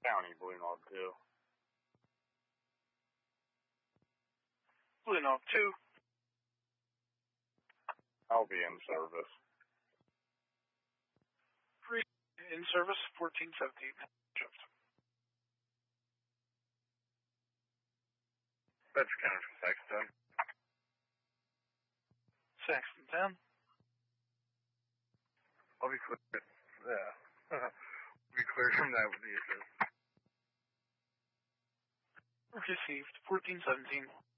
County, Blue Knob 2. Blue Knob 2. I'll be in service. In service, 1417. Shift. Bedford County from Saxton 10. Saxton 10. I'll be clear. Yeah. I'll be clear from that with the assist. Received, 1417.